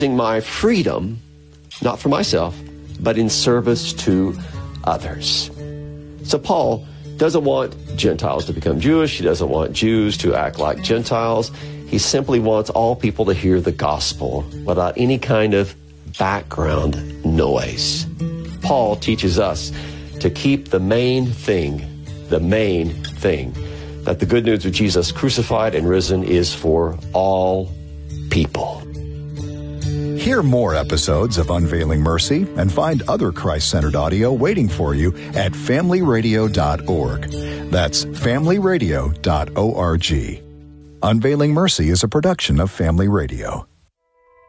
my freedom, not for myself, but in service to others. So Paul doesn't want Gentiles to become Jewish. He doesn't want Jews to act like Gentiles. He simply wants all people to hear the gospel without any kind of background noise. Paul teaches us to keep the main thing, that the good news of Jesus crucified and risen is for all people. Hear more episodes of Unveiling Mercy and find other Christ-centered audio waiting for you at familyradio.org. That's familyradio.org. Unveiling Mercy is a production of Family Radio.